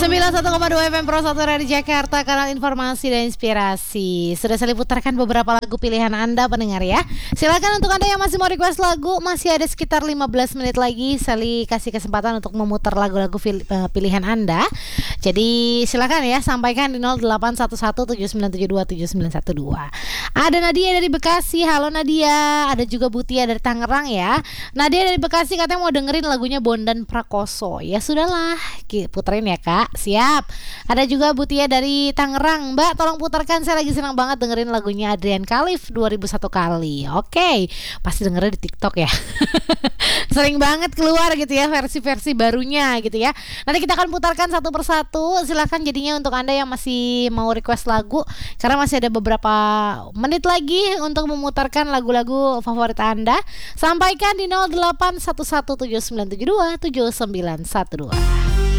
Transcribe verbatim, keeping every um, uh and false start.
sembilan puluh satu koma dua F M Pro satu dari Jakarta, kanal informasi dan inspirasi. Sudah saya putarkan beberapa lagu pilihan Anda pendengar ya. Silakan untuk Anda yang masih mau request lagu, masih ada sekitar lima belas menit lagi. Sally kasih kesempatan untuk memutar lagu-lagu pilihan Anda. Jadi silakan ya, sampaikan di nol delapan satu satu tujuh sembilan tujuh dua tujuh sembilan satu dua. Ada Nadia dari Bekasi. Halo Nadia. Ada juga Butia dari Tangerang ya. Nadia dari Bekasi katanya mau dengerin lagunya Bondan Prakoso. Ya sudahlah, puterin ya Kak. Siap. Ada juga Butia dari Tangerang. Mbak tolong putarkan, saya lagi senang banget dengerin lagunya Adrian Khalif dua ribu satu kali. Oke, pasti dengernya di TikTok ya. Sering banget keluar gitu ya versi-versi barunya gitu ya. Nanti kita akan putarkan satu persatu. Silahkan jadinya untuk Anda yang masih mau request lagu, karena masih ada beberapa menit lagi untuk memutarkan lagu-lagu favorit Anda. Sampaikan di nol delapan satu satu tujuh sembilan tujuh dua tujuh sembilan satu dua.